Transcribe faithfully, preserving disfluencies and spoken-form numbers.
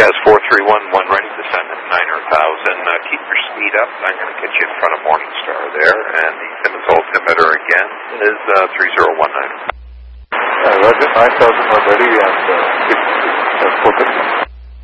Jazz four three one one ready, descend at niner thousand. Uh, keep your speed up. I'm going to get you in front of Morningstar there. And the Simmons altimeter again is uh, three zero one nine. Uh, Roger, nine thousand one ready and uh, focus.